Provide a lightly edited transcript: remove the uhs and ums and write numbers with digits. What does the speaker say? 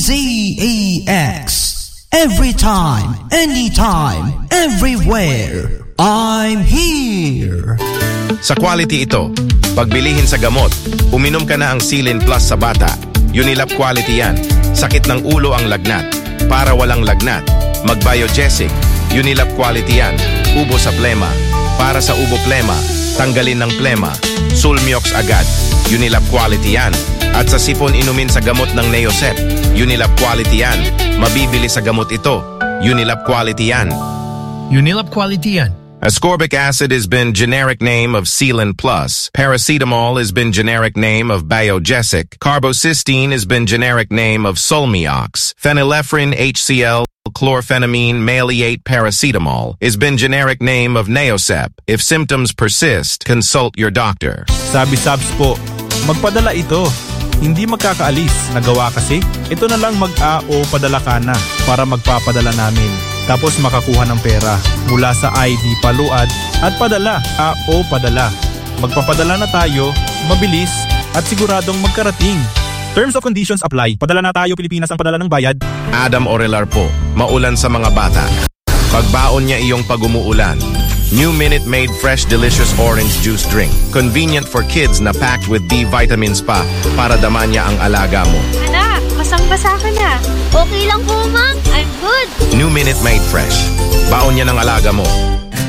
Every time, anytime, everywhere. I'm here. Sa quality ito, pagbilihin sa gamot, uminom ka na ang Sealin Plus sa bata. Unilab quality yan. Sakit ng ulo ang lagnat. Para walang lagnat, mag-Biogesic. Unilab quality yan. Ubo sa plema. Para sa ubo plema, tanggalin ng plema. Sulmiox agad. Unilab quality yan. At sa sipon inumin sa gamot ng Neosep. Unilab quality yan. Mabibili sa gamot ito. Unilab quality yan. Unilab quality yan. Ascorbic acid has been generic name of Sealin Plus. Paracetamol has been generic name of Biogesic. Carbocysteine has been generic name of Solmiox. Phenylephrine HCl chlorphenamine maleate paracetamol has been generic name of Neosep. If symptoms persist, consult your doctor. Sabi Sabs po, magpadala ito. Hindi magkakaalis. Nagawa kasi, ito na lang mag-a o padala ka na para magpapadala namin. Tapos makakuha ng pera mula sa ID paluad at padala, o padala. Magpapadala na tayo, mabilis at siguradong magkarating. Terms of conditions apply. Padala na tayo Pilipinas ang padala ng bayad. Adam Orelar po, maulan sa mga bata. Pagbaon niya iyong pag-umuulan. New Minute Maid Fresh Delicious Orange Juice Drink. Convenient for kids na packed with B vitamins pa para daman niya ang alaga mo. Anak, basang-basa ka na. Okay lang po, ma'am. I'm good. New Minute Maid Fresh. Baon niya ng alaga mo.